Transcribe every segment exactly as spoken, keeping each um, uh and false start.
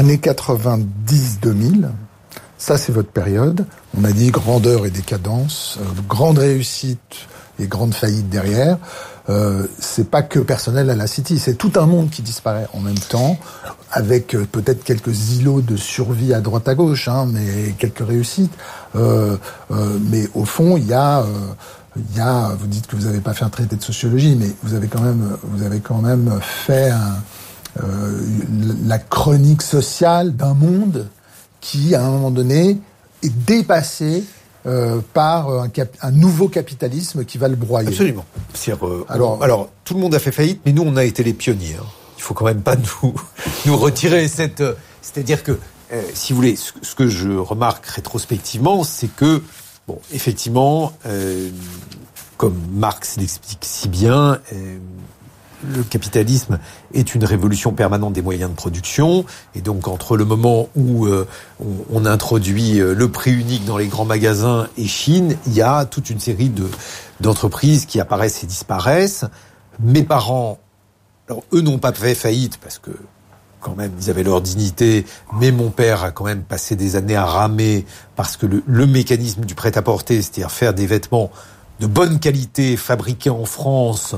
années quatre-vingt-dix deux mille, ça c'est votre période. On a dit grandeur et décadence, euh, grande réussite et grande faillite derrière. Euh, c'est pas que personnel à la City, c'est tout un monde qui disparaît en même temps, avec euh, peut-être quelques îlots de survie à droite à gauche, hein, mais quelques réussites. Euh, euh, mais au fond, il y a, euh, il y a. Vous dites que vous n'avez pas fait un traité de sociologie, mais vous avez quand même, vous avez quand même fait un, euh, la chronique sociale d'un monde qui, à un moment donné, est dépassé. Euh, par un, cap- un nouveau capitalisme qui va le broyer. Absolument. C'est-à-dire, euh, alors, on, alors, tout le monde a fait faillite, mais nous, on a été les pionniers. Hein. Il faut quand même pas nous, nous retirer cette... Euh, c'est-à-dire que, euh, si vous voulez, ce, ce que je remarque rétrospectivement, c'est que, bon, effectivement, euh, comme Marx l'explique si bien, euh, le capitalisme est une révolution permanente des moyens de production, et donc entre le moment où euh, on, on introduit le prix unique dans les grands magasins et Chine, il y a toute une série de d'entreprises qui apparaissent et disparaissent. Mes parents, alors eux n'ont pas fait faillite parce que quand même ils avaient leur dignité, mais mon père a quand même passé des années à ramer parce que le, le mécanisme du prêt-à-porter, c'est-à-dire faire des vêtements de bonne qualité fabriqués en France,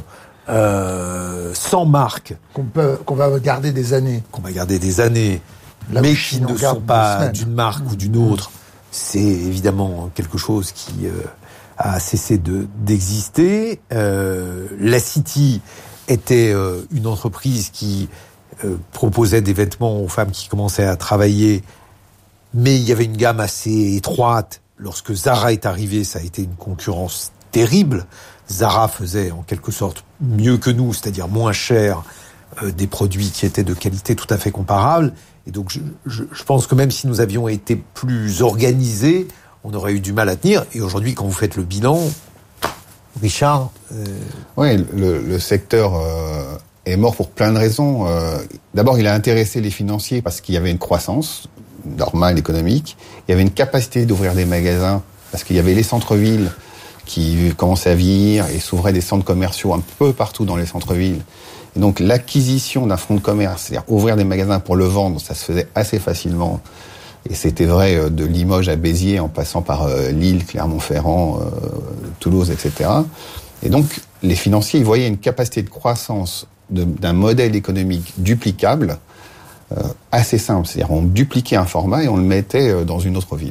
Euh, sans marque, qu'on peut, qu'on va garder des années, qu'on va garder des années, Là mais qui ne sont pas d'une marque mmh. ou d'une autre, c'est évidemment quelque chose qui euh, a cessé de d'exister. Euh, la City était euh, une entreprise qui euh, proposait des vêtements aux femmes qui commençaient à travailler, mais il y avait une gamme assez étroite. Lorsque Zara est arrivé, ça a été une concurrence terrible. Zara faisait en quelque sorte mieux que nous, c'est-à-dire moins cher, euh, des produits qui étaient de qualité tout à fait comparable. Et donc je, je, je pense que même si nous avions été plus organisés, on aurait eu du mal à tenir. Et aujourd'hui, quand vous faites le bilan, Richard... Euh... Oui, le, le secteur euh, est mort pour plein de raisons. Euh, d'abord, il a intéressé les financiers parce qu'il y avait une croissance normale, économique. Il y avait une capacité d'ouvrir des magasins parce qu'il y avait les centres-villes qui commençaient à vieillir et s'ouvraient des centres commerciaux un peu partout dans les centres-villes. Et donc l'acquisition d'un fonds de commerce, c'est-à-dire ouvrir des magasins pour le vendre, ça se faisait assez facilement. Et c'était vrai de Limoges à Béziers, en passant par euh, Lille, Clermont-Ferrand, euh, Toulouse, et cetera. Et donc les financiers, ils voyaient une capacité de croissance de, d'un modèle économique duplicable, euh, assez simple. C'est-à-dire on dupliquait un format et on le mettait euh, dans une autre ville.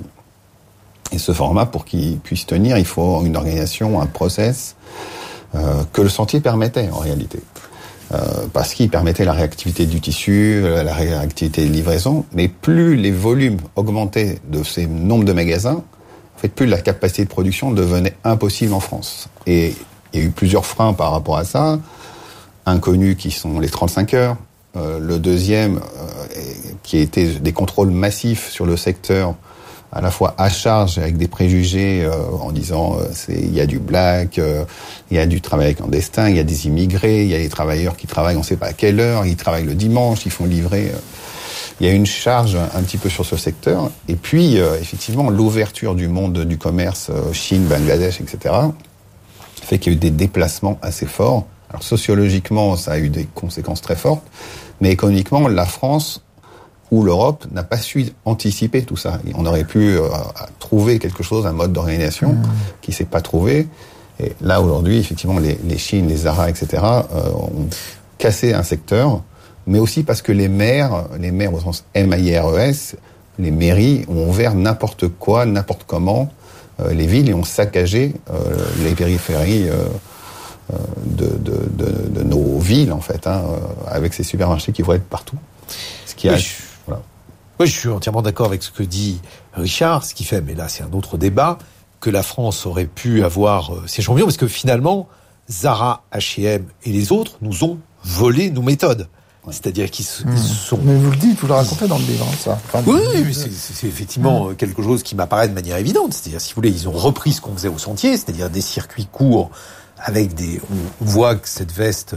Et ce format, pour qu'il puisse tenir, il faut une organisation, un process euh, que le Sentier permettait en réalité. Euh, parce qu'il permettait la réactivité du tissu, la réactivité de livraison, mais plus les volumes augmentaient de ces nombres de magasins, en fait, plus la capacité de production devenait impossible en France. Et il y a eu plusieurs freins par rapport à ça, inconnus qui sont les trente-cinq heures. Euh, le deuxième, euh, qui était des contrôles massifs sur le secteur, à la fois à charge avec des préjugés euh, en disant euh, c'est il y a du black, euh, il y a du travail clandestin, il y a des immigrés, il y a des travailleurs qui travaillent on ne sait pas à quelle heure, ils travaillent le dimanche, ils font livrer. Euh, il y a une charge un petit peu sur ce secteur. Et puis euh, effectivement l'ouverture du monde du commerce, euh, Chine, Bangladesh, et cetera, fait qu'il y a eu des déplacements assez forts. Alors sociologiquement ça a eu des conséquences très fortes, mais économiquement la France où l'Europe n'a pas su anticiper tout ça. On aurait pu euh, trouver quelque chose, un mode d'organisation mmh. qui ne s'est pas trouvé. Et là, aujourd'hui, effectivement, les, les Chines, les Zara, et cetera, euh, ont cassé un secteur, mais aussi parce que les maires, les maires au sens M A I R E S, les mairies ont ouvert n'importe quoi, n'importe comment, euh, les villes et ont saccagé euh, les périphéries euh, euh, de, de, de, de nos villes, en fait, hein, euh, avec ces supermarchés qui vont être partout. Ce qui a... Oui, Voilà. Oui, je suis entièrement d'accord avec ce que dit Richard, ce qui fait, mais là c'est un autre débat, que la France aurait pu avoir euh, ses champions, parce que finalement, Zara, H et M et les autres nous ont volé nos méthodes. Ouais. C'est-à-dire qu'ils mmh. sont... Mais vous le dites, vous le racontez dans le livre, hein, ça. Enfin, oui, mais c'est, c'est, c'est effectivement mmh. quelque chose qui m'apparaît de manière évidente. C'est-à-dire, si vous voulez, ils ont repris ce qu'on faisait au Sentier, c'est-à-dire des circuits courts avec des... On voit que cette veste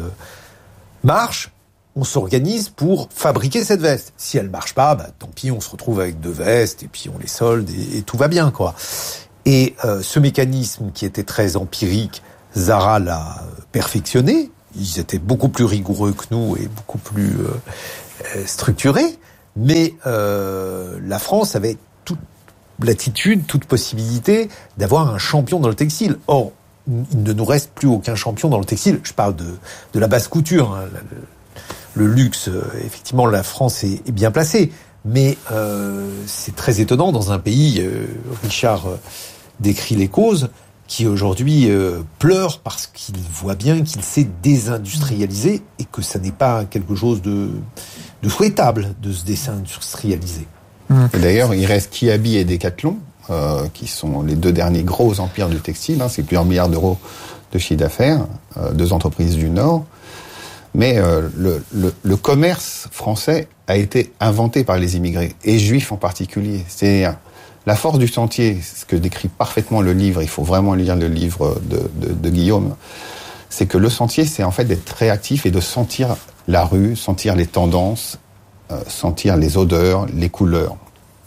marche, on s'organise pour fabriquer cette veste. Si elle marche pas, bah tant pis, on se retrouve avec deux vestes et puis on les solde et, et tout va bien, quoi. Et euh, ce mécanisme qui était très empirique, Zara l'a perfectionné. Ils étaient beaucoup plus rigoureux que nous et beaucoup plus euh, structurés. Mais euh, la France avait toute latitude, toute possibilité d'avoir un champion dans le textile. Or, il ne nous reste plus aucun champion dans le textile. Je parle de, de la basse couture. Hein. Le, le luxe, effectivement, la France est, est bien placée. Mais euh, c'est très étonnant dans un pays, euh, Richard euh, décrit les causes, qui aujourd'hui euh, pleure parce qu'il voit bien qu'il s'est désindustrialisé et que ça n'est pas quelque chose de, de souhaitable de se désindustrialiser. Et d'ailleurs, il reste Kiabi et Decathlon, euh, qui sont les deux derniers gros empires du textile. Hein, c'est plusieurs milliards d'euros de chiffre d'affaires, euh, deux entreprises du Nord. Mais euh, le, le, le commerce français a été inventé par les immigrés, et juifs en particulier. C'est la force du sentier, ce que décrit parfaitement le livre, il faut vraiment lire le livre de, de, de Guillaume, c'est que le sentier, c'est en fait d'être réactif et de sentir la rue, sentir les tendances, euh, sentir les odeurs, les couleurs.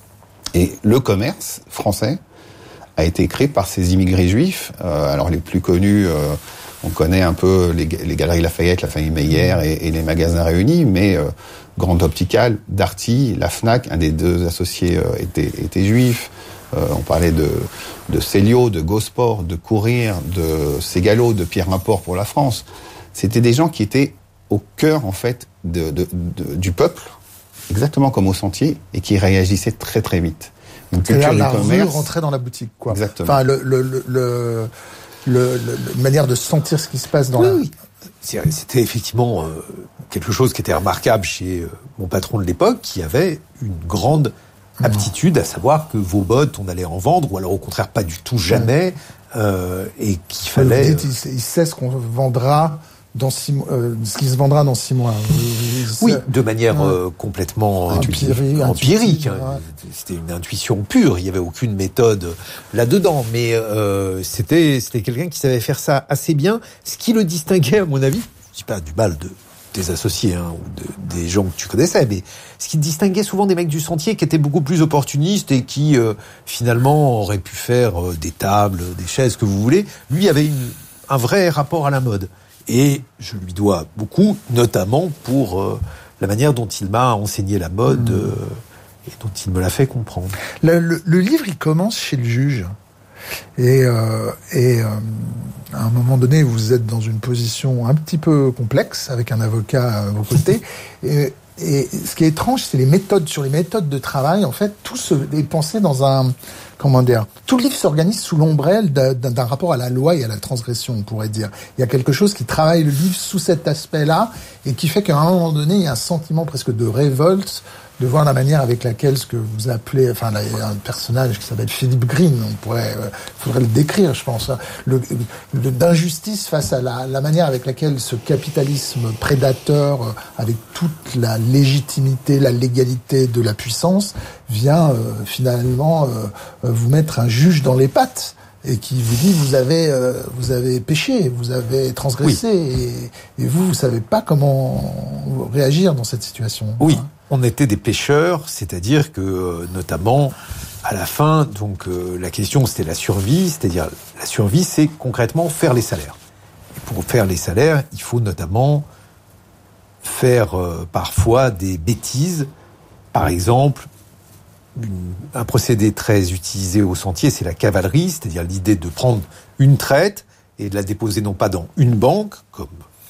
Et le commerce français a été créé par ces immigrés juifs. Euh, alors les plus connus, euh, on connaît un peu les, les Galeries Lafayette, la famille Meyer et, et les magasins réunis, mais euh, Grande Opticale, Darty, la Fnac, un des deux associés euh, était, était juif. Euh, on parlait de, de Célio, de Gosport, de Courir, de Ségalo, de Pierre Rapport pour la France. C'était des gens qui étaient au cœur, en fait, de, de, de, du peuple, exactement comme au Sentier, et qui réagissaient très très vite. Une culture du commerce. La rue rentrait dans la boutique, quoi. Exactement. Enfin, le, le, le, le, le, le, la manière de sentir ce qui se passe dans oui, la... Oui, c'était effectivement euh, quelque chose qui était remarquable chez euh, mon patron de l'époque, qui avait une grande aptitude à savoir que vos bottes, on allait en vendre, ou alors au contraire pas du tout, jamais, euh, et qu'il fallait... Dites, il, il sait ce qu'on vendra dans six mois, euh, ce qui se vendra dans six mois. Oui, de manière euh, complètement empirique. empirique hein. Ouais. C'était une intuition pure. Il n'y avait aucune méthode là-dedans, mais euh, c'était c'était quelqu'un qui savait faire ça assez bien. Ce qui le distinguait, à mon avis, je dis pas du mal de tes associés hein, ou de, des gens que tu connaissais, mais ce qui distinguait souvent des mecs du Sentier qui étaient beaucoup plus opportunistes et qui euh, finalement auraient pu faire euh, des tables, des chaises, que vous voulez. Lui avait une, un vrai rapport à la mode. Et je lui dois beaucoup, notamment pour euh, la manière dont il m'a enseigné la mode euh, et dont il me l'a fait comprendre. Le, le, le livre, il commence chez le juge. Et, euh, et euh, à un moment donné, vous êtes dans une position un petit peu complexe, avec un avocat à vos côtés. Et, et ce qui est étrange, c'est les méthodes. Sur les méthodes de travail, en fait, tout se, est pensé dans un... Comment dire ? Tout le livre s'organise sous l'ombrelle d'un, d'un rapport à la loi et à la transgression, on pourrait dire. Il y a quelque chose qui travaille le livre sous cet aspect-là et qui fait qu'à un moment donné, il y a un sentiment presque de révolte de voir la manière avec laquelle ce que vous appelez, enfin, là, il y a un personnage qui s'appelle Philippe Green, on pourrait, euh, faudrait le décrire, je pense, le, le d'injustice face à la, la manière avec laquelle ce capitalisme prédateur, euh, avec toute la légitimité, la légalité de la puissance, vient euh, finalement euh, vous mettre un juge dans les pattes. Et qui vous dit vous avez euh, vous avez péché, vous avez transgressé, oui. et, et vous vous savez pas comment réagir dans cette situation. Oui, hein. On était des pêcheurs, c'est-à-dire que euh, notamment à la fin, donc euh, la question c'était la survie, c'est-à-dire la survie c'est concrètement faire les salaires. Et pour faire les salaires, il faut notamment faire euh, parfois des bêtises, par exemple. Une, un procédé très utilisé au Sentier, c'est la cavalerie, c'est-à-dire l'idée de prendre une traite et de la déposer non pas dans une banque, comme,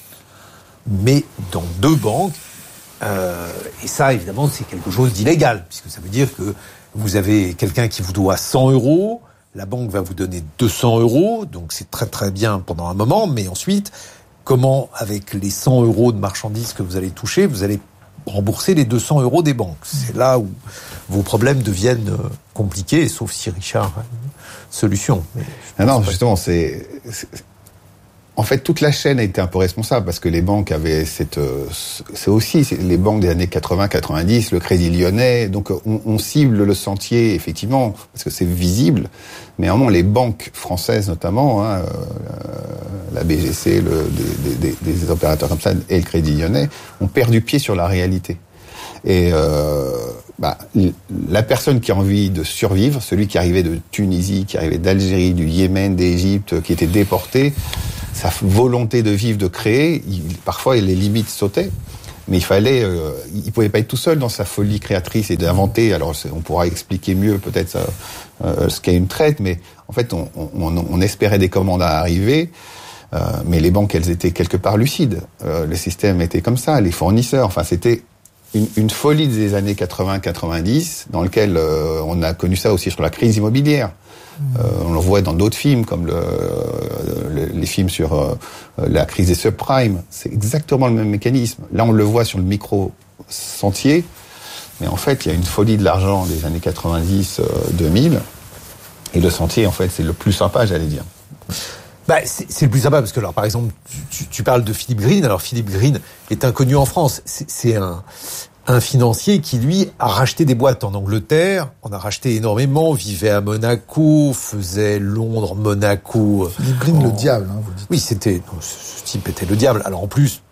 mais dans deux banques. Euh, et ça, évidemment, c'est quelque chose d'illégal, puisque ça veut dire que vous avez quelqu'un qui vous doit cent euros, la banque va vous donner deux cents euros, donc c'est très très bien pendant un moment, mais ensuite, comment, avec les cent euros de marchandises que vous allez toucher, vous allez rembourser les deux cents euros des banques. C'est là où vos problèmes deviennent compliqués, sauf si Richard a une solution. Mais non, non, justement, c'est, c'est... En fait, toute la chaîne a été un peu responsable, parce que les banques avaient cette... C'est aussi c'est les banques des années quatre-vingts quatre-vingt-dix, le Crédit Lyonnais, donc on, on cible le Sentier, effectivement, parce que c'est visible, mais vraiment, les banques françaises, notamment, hein, la B G C, le, des, des, des opérateurs comme ça, et le Crédit Lyonnais, ont perdu pied sur la réalité. Et euh, bah, la personne qui a envie de survivre, celui qui arrivait de Tunisie, qui arrivait d'Algérie, du Yémen, d'Égypte, qui était déporté, sa volonté de vivre, de créer, il, parfois les limites sautaient. Mais il fallait, euh, il pouvait pas être tout seul dans sa folie créatrice et d'inventer. Alors, on pourra expliquer mieux peut-être euh, ce qu'est une traite, mais en fait, on, on, on espérait des commandes à arriver. Euh, mais les banques, elles étaient quelque part lucides. Euh, le système était comme ça, les fournisseurs. Enfin, c'était une, une folie des années quatre-vingts quatre-vingt-dix, dans lequel euh, on a connu ça aussi sur la crise immobilière. Mmh. Euh, on le voit dans d'autres films, comme le, le, les films sur euh, la crise des subprimes. C'est exactement le même mécanisme. Là, on le voit sur le micro-sentier, mais en fait, il y a une folie de l'argent des années quatre-vingt-dix deux mille, et le sentier, en fait, c'est le plus sympa, j'allais dire. Bah, c'est, c'est le plus sympa parce que, alors, par exemple, tu, tu parles de Philippe Green. Alors, Philippe Green est inconnu en France. C'est, c'est un, un financier qui, lui, a racheté des boîtes en Angleterre. On a racheté énormément, vivait à Monaco, faisait Londres, Monaco. Philippe Green, en... le diable, hein, vous dites. Oui, c'était, ce type était le diable. Alors, en plus,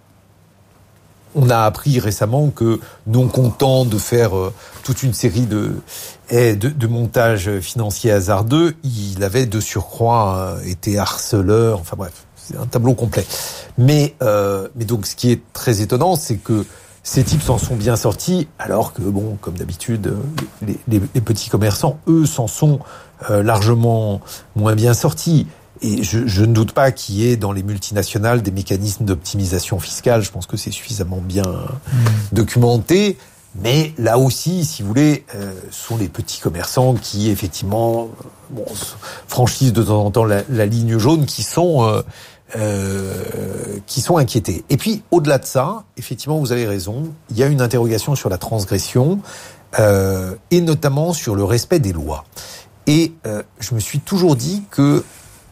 on a appris récemment que, non content de faire euh, toute une série de, de, de montages financiers hasardeux, il avait de surcroît euh, été harceleur. Enfin bref, c'est un tableau complet. Mais, euh, mais donc, ce qui est très étonnant, c'est que ces types s'en sont bien sortis, alors que, bon, comme d'habitude, les, les, les petits commerçants, eux, s'en sont euh, largement moins bien sortis. Et je, je ne doute pas qu'il y ait dans les multinationales des mécanismes d'optimisation fiscale. Je pense que c'est suffisamment bien mmh. documenté. Mais là aussi, si vous voulez, euh, sont les petits commerçants qui, effectivement, bon, franchissent de temps en temps la, la ligne jaune, qui sont euh, euh, qui sont inquiétés. Et puis, au-delà de ça, effectivement, vous avez raison, il y a une interrogation sur la transgression, euh, et notamment sur le respect des lois. Et euh, je me suis toujours dit que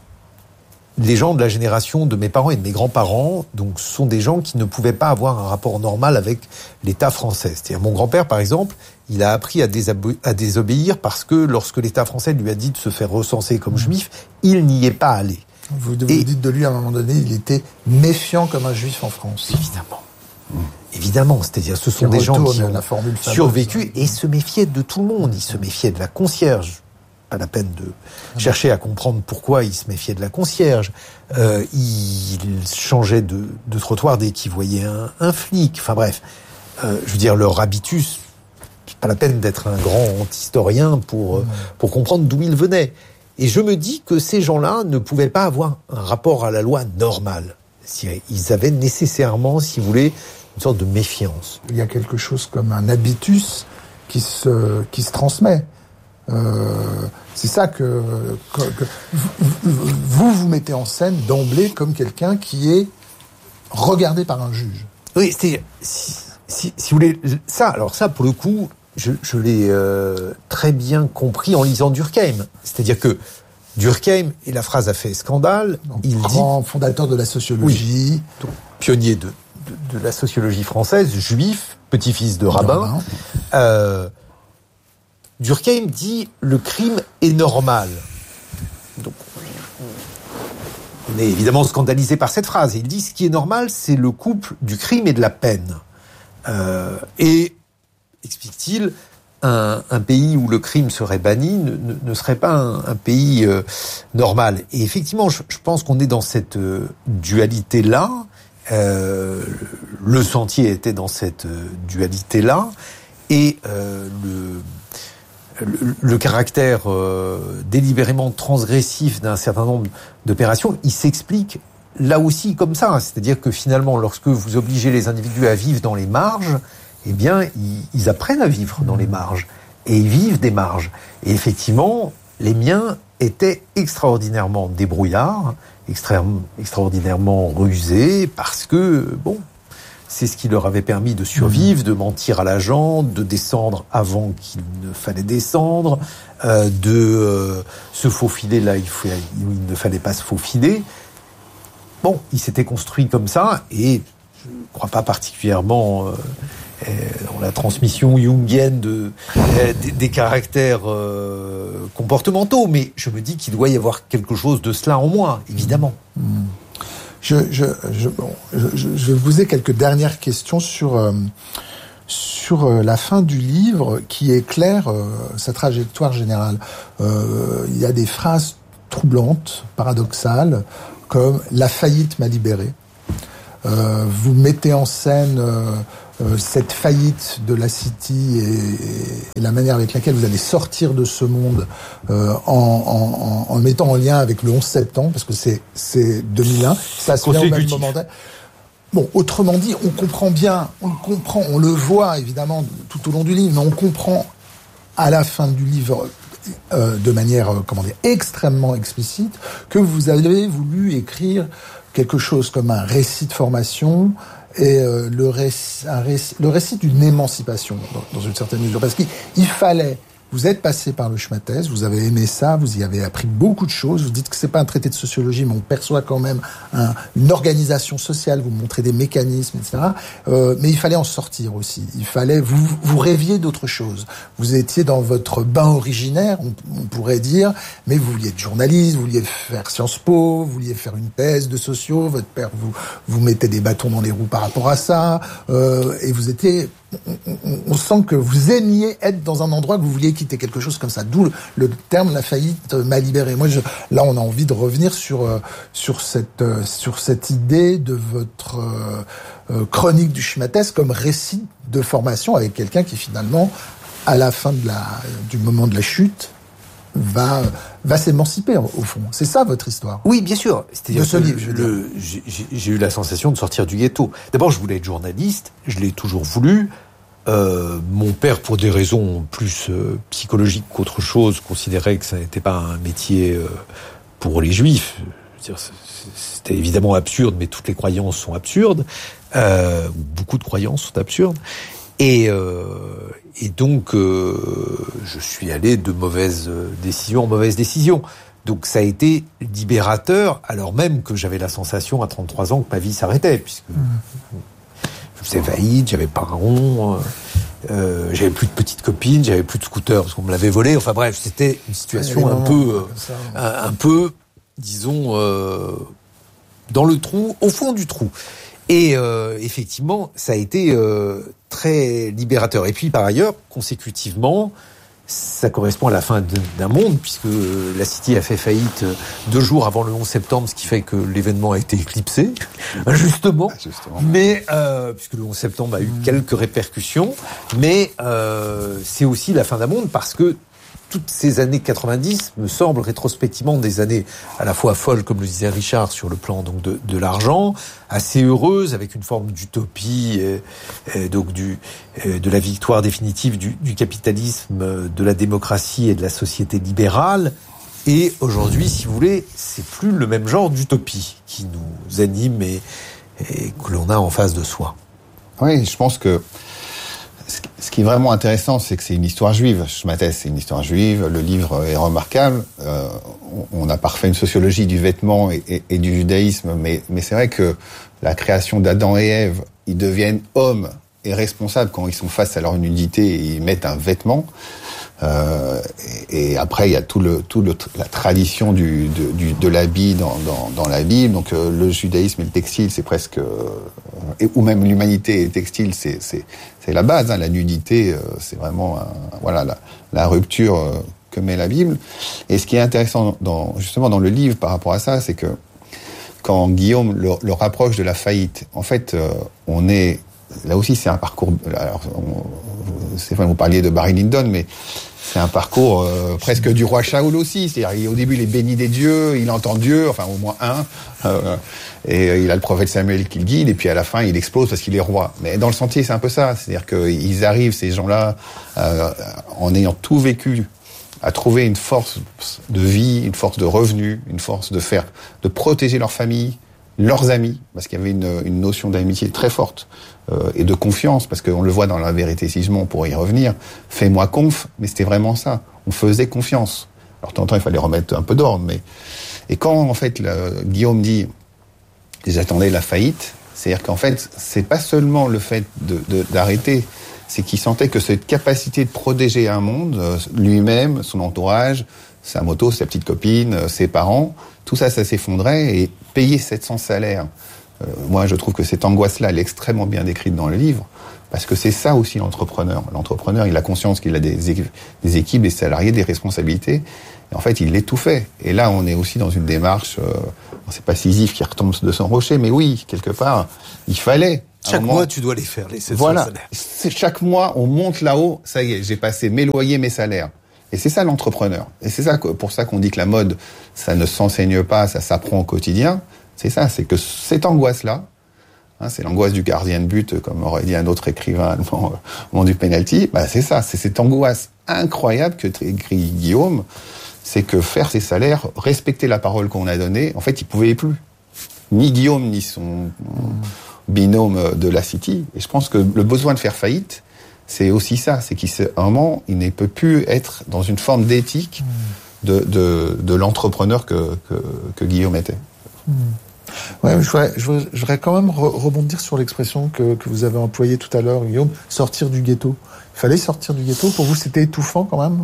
les gens de la génération de mes parents et de mes grands-parents, donc, sont des gens qui ne pouvaient pas avoir un rapport normal avec l'État français. C'est-à-dire, mon grand-père, par exemple, il a appris à, désabo- à désobéir parce que lorsque l'État français lui a dit de se faire recenser comme juif, il n'y est pas allé. Vous, vous et, dites de lui, à un moment donné, il était méfiant comme un juif en France. Évidemment. Mmh. Évidemment, c'est-à-dire, ce sont des gens qui ont survécu et se méfiaient de tout le monde. Ils se méfiaient de la concierge. Pas la peine de chercher à comprendre pourquoi il se méfiait de la concierge. Euh, il changeait de, de trottoir dès qu'il voyait un, un flic. Enfin bref, euh, je veux dire, leur habitus, c'est pas la peine d'être un grand historien pour, mmh. pour comprendre d'où ils venaient. Et je me dis que ces gens-là ne pouvaient pas avoir un rapport à la loi normal. Ils avaient nécessairement, si vous voulez, une sorte de méfiance. Il y a quelque chose comme un habitus qui se, qui se transmet. Euh, c'est ça que, que, que vous vous mettez en scène d'emblée comme quelqu'un qui est regardé par un juge. Oui, c'est si, si, si vous voulez ça. Alors ça, pour le coup, je, je l'ai euh, très bien compris en lisant Durkheim. C'est-à-dire que Durkheim, et la phrase a fait scandale. Donc, il grand dit, fondateur de la sociologie, oui, donc, pionnier de, de de la sociologie française, juif, petit-fils de rabbin. rabbin. Euh, Durkheim dit « le crime est normal ». Donc, on est évidemment scandalisé par cette phrase. Il dit « ce qui est normal, c'est le couple du crime et de la peine euh, ». Et, explique-t-il, un, un pays où le crime serait banni ne, ne, ne serait pas un, un pays euh, normal. Et effectivement, je, je pense qu'on est dans cette euh, dualité-là. Euh, le sentier était dans cette euh, dualité-là. Et euh, le... Le, le caractère euh, délibérément transgressif d'un certain nombre d'opérations, il s'explique là aussi comme ça. C'est-à-dire que finalement, lorsque vous obligez les individus à vivre dans les marges, eh bien, ils, ils apprennent à vivre dans les marges. Et ils vivent des marges. Et effectivement, les miens étaient extraordinairement débrouillards, extrêmement, extraordinairement rusés, parce que, bon... c'est ce qui leur avait permis de survivre, de mentir à l'agent, de descendre avant qu'il ne fallait descendre, euh, de euh, se faufiler là où il, il ne fallait pas se faufiler. Bon, ils s'étaient construits comme ça, et je ne crois pas particulièrement euh, dans la transmission jungienne de, euh, des, des caractères euh, comportementaux, mais je me dis qu'il doit y avoir quelque chose de cela en moi, évidemment. Mmh. Je, je, je, bon, je, je vais vous poser quelques dernières questions sur, euh, sur euh, la fin du livre qui éclaire euh, sa trajectoire générale. Euh, il y a des phrases troublantes, paradoxales, comme « la faillite m'a libéré ». Euh, vous mettez en scène euh, euh, cette faillite de la City et, et la manière avec laquelle vous allez sortir de ce monde euh, en, en, en mettant en lien avec le onze septembre, parce que c'est, c'est deux mille un, ça se fait au même moment. Bon, autrement dit, on comprend bien, on le comprend, on le voit évidemment tout au long du livre, mais on comprend à la fin du livre euh, de manière, euh, comment dire, extrêmement explicite, que vous avez voulu écrire quelque chose comme un récit de formation et euh, le, récit, un récit, le récit d'une émancipation dans, dans une certaine mesure, parce qu'il il fallait. Vous êtes passé par le Schmattès, vous avez aimé ça, vous y avez appris beaucoup de choses. Vous dites que c'est pas un traité de sociologie, mais on perçoit quand même un, une organisation sociale. Vous montrez des mécanismes, et cetera. Euh, mais il fallait en sortir aussi. Il fallait vous vous rêviez d'autre chose. Vous étiez dans votre bain originaire, on, on pourrait dire, mais vous vouliez être journaliste, vous vouliez faire Sciences Po, vous vouliez faire une thèse de sociaux. Votre père vous vous mettait des bâtons dans les roues par rapport à ça, euh, et vous étiez On, on, on sent que vous aimiez être dans un endroit que vous vouliez quitter, quelque chose comme ça. D'où le, le terme la faillite m'a libéré. Moi, je, là, on a envie de revenir sur euh, sur cette euh, sur cette idée de votre euh, euh, chronique du Schmattès comme récit de formation avec quelqu'un qui finalement, à la fin de la du moment de la chute, va va s'émanciper au fond. C'est ça votre histoire. Oui, bien sûr. C'est-à-dire de ce livre. Je le, j'ai, j'ai eu la sensation de sortir du ghetto. D'abord, je voulais être journaliste. Je l'ai toujours voulu. Euh, mon père, pour des raisons plus euh, psychologiques qu'autre chose, considérait que ça n'était pas un métier euh, pour les Juifs. Je veux dire, c'était évidemment absurde, mais toutes les croyances sont absurdes. Euh, beaucoup de croyances sont absurdes. Et, euh, et donc, euh, je suis allé de mauvaises décisions en mauvaises décisions. Donc, ça a été libérateur, alors même que j'avais la sensation à trente-trois ans que ma vie s'arrêtait, puisque mmh. je faisais faillite, j'avais pas un rond, euh, j'avais plus de petites copines, j'avais plus de scooter parce qu'on me l'avait volé. Enfin bref, c'était une situation un peu, euh, un, un peu, disons, euh, dans le trou, au fond du trou. Et euh, effectivement, ça a été euh, très libérateur. Et puis, par ailleurs, consécutivement, ça correspond à la fin d'un monde, puisque la City a fait faillite deux jours avant le onze septembre, ce qui fait que l'événement a été éclipsé, justement. justement. Mais euh, puisque le onze septembre a eu quelques répercussions, mais euh, c'est aussi la fin d'un monde, parce que toutes ces années quatre-vingt-dix me semblent rétrospectivement des années à la fois folles, comme le disait Richard, sur le plan donc de, de l'argent, assez heureuses, avec une forme d'utopie, et, et donc du, et de la victoire définitive du, du capitalisme, de la démocratie et de la société libérale. Et aujourd'hui, si vous voulez, c'est plus le même genre d'utopie qui nous anime et, et que l'on a en face de soi. Oui, je pense que ce qui est vraiment intéressant, c'est que c'est une histoire juive. Schmattès, c'est une histoire juive. Le livre est remarquable. Euh, on n'a pas refait une sociologie du vêtement et, et, et du judaïsme, mais, mais c'est vrai que la création d'Adam et Ève, ils deviennent hommes et responsables quand ils sont face à leur nudité et ils mettent un vêtement. Euh, et, et après, il y a tout le, tout le, la tradition du, de, du, de l'habit dans, dans, dans la Bible. Donc, euh, le judaïsme et le textile, c'est presque, euh, et, ou même l'humanité et le textile, c'est, c'est, c'est la base. Hein. La nudité, euh, c'est vraiment, un, voilà, la, la rupture euh, que met la Bible. Et ce qui est intéressant, dans, justement, dans le livre par rapport à ça, c'est que quand Guillaume le, le rapproche de la faillite, en fait, euh, on est là aussi, c'est un parcours. Alors, on, c'est vrai, vous parliez de Barry Lyndon, mais c'est un parcours euh, presque du roi Shaoul aussi. C'est-à-dire, au début, il est béni des dieux, il entend Dieu, enfin au moins un, euh, et il a le prophète Samuel qui le guide, et puis à la fin, il explose parce qu'il est roi. Mais dans le sentier, c'est un peu ça. C'est-à-dire qu'ils arrivent, ces gens-là, euh, en ayant tout vécu, à trouver une force de vie, une force de revenu, une force de faire, de protéger leur famille, leurs amis, parce qu'il y avait une, une notion d'amitié très forte, euh, et de confiance, parce qu'on le voit dans La Vérité Sigemont, pour y revenir, fais-moi conf, mais c'était vraiment ça, on faisait confiance. Alors, de temps en temps, il fallait remettre un peu d'ordre, mais... Et quand, en fait, le, Guillaume dit « j'attendais la faillite », c'est-à-dire qu'en fait, c'est pas seulement le fait de, de, d'arrêter, c'est qu'il sentait que cette capacité de protéger un monde, lui-même, son entourage, sa moto, sa petite copine, ses parents, tout ça, ça s'effondrait, et payer sept cents salaires. Euh, moi, je trouve que cette angoisse-là, elle est extrêmement bien décrite dans le livre, parce que c'est ça aussi l'entrepreneur. L'entrepreneur, il a conscience qu'il a des équipes, des équipes, des salariés, des responsabilités, et en fait, il l'étouffait. Et là, on est aussi dans une démarche, euh, c'est pas Sisyphe qui retombe de son rocher, mais oui, quelque part, il fallait Chaque moment, mois, tu dois les faire, les sept cents voilà. salaires. C'est chaque mois, on monte là-haut. Ça y est, j'ai passé mes loyers, mes salaires. Et c'est ça l'entrepreneur. Et c'est ça pour ça qu'on dit que la mode, ça ne s'enseigne pas, ça s'apprend au quotidien. C'est ça, c'est que cette angoisse-là, hein, c'est l'angoisse du gardien de but, comme aurait dit un autre écrivain allemand au moment du penalty. Bah c'est ça, c'est cette angoisse incroyable que écrit Guillaume. C'est que faire ses salaires, respecter la parole qu'on a donnée, en fait, il pouvait plus. Ni Guillaume, ni son binôme de la City. Et je pense que le besoin de faire faillite, c'est aussi ça. C'est qu'à un moment, il ne peut plus être dans une forme d'éthique de, de, de l'entrepreneur que, que, que Guillaume était. Mmh. Ouais, je voudrais, je voudrais, je voudrais quand même re- rebondir sur l'expression que, que vous avez employée tout à l'heure, Guillaume, sortir du ghetto. Il fallait sortir du ghetto. Pour vous, c'était étouffant quand même?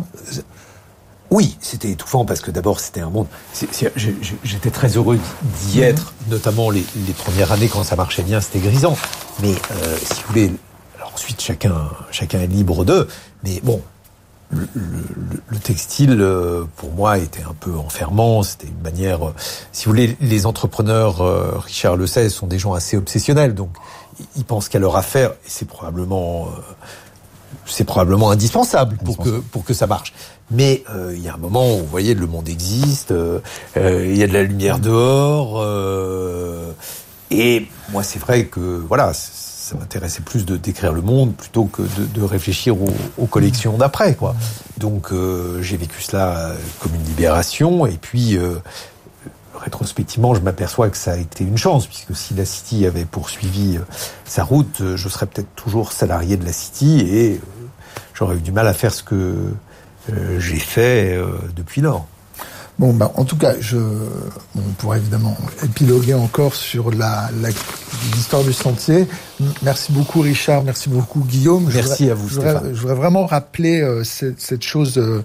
Oui, c'était étouffant parce que d'abord c'était un monde. C'est, c'est, j'étais très heureux d'y être, mmh. notamment les, les premières années quand ça marchait bien, c'était grisant. Mais euh, si vous voulez, alors ensuite chacun, chacun est libre d'eux. Mais bon, le, le, le textile euh, pour moi était un peu enfermant. C'était une manière. Euh, si vous voulez, les entrepreneurs, euh, Richard le sait, sont des gens assez obsessionnels, donc ils pensent qu'à leur affaire, et c'est probablement. Euh, c'est probablement indispensable pour que pour que ça marche. Mais euh, il y a un moment où vous voyez le monde existe, euh, euh, il y a de la lumière dehors, euh, et moi c'est vrai que voilà, ça m'intéressait plus de décrire le monde plutôt que de, de réfléchir aux, aux collections d'après, quoi. Donc euh, j'ai vécu cela comme une libération, et puis euh, rétrospectivement, je m'aperçois que ça a été une chance, puisque si la City avait poursuivi sa route, je serais peut-être toujours salarié de la City et j'aurais eu du mal à faire ce que euh, j'ai fait euh, depuis lors. Bon, bah, en tout cas, je, bon, on pourrait évidemment épiloguer encore sur la, la, l'histoire du sentier. Merci beaucoup, Richard. Merci beaucoup, Guillaume. Merci voudrais, à vous, je voudrais, Stéphane. Je voudrais vraiment rappeler euh, cette, cette chose euh,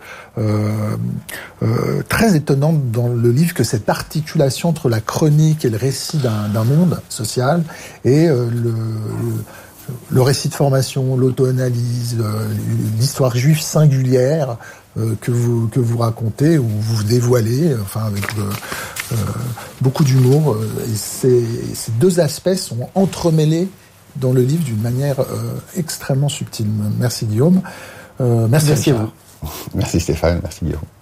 euh, très étonnante dans le livre, que cette articulation entre la chronique et le récit d'un, d'un monde social et euh, le, le le récit de formation, l'auto-analyse, l'histoire juive singulière euh, que vous que vous racontez ou vous dévoilez, enfin avec euh, euh, beaucoup d'humour. Et ces, ces deux aspects sont entremêlés dans le livre d'une manière euh, extrêmement subtile. Merci Guillaume. Euh, merci, merci à vous. Merci Stéphane, merci Guillaume.